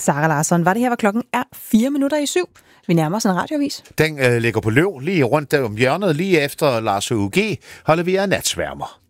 Sara Larsson var det her, hvor klokken er 7:04. Vi nærmer os en radioavis. Den ligger på løv lige rundt om hjørnet, lige efter Lars H.U.G. holder vi af natsværmer.